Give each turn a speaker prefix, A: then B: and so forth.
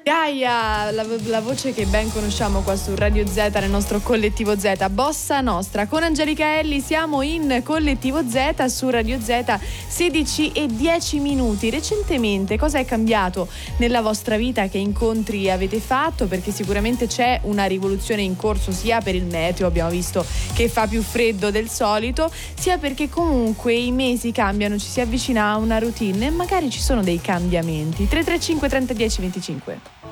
A: Gaia, la voce che ben conosciamo qua su Radio Z nel nostro Collettivo Z, Bossa Nostra. Con Angelica Elli siamo in Collettivo Z su Radio Z, 16:10. Recentemente cosa è cambiato nella vostra vita? Che incontri avete fatto? Perché sicuramente c'è una rivoluzione in corso, sia per il meteo, abbiamo visto che fa più freddo del solito, sia perché comunque i mesi cambiano, ci si avvicina a una routine e magari ci sono dei cambiamenti. 335 30 10 25.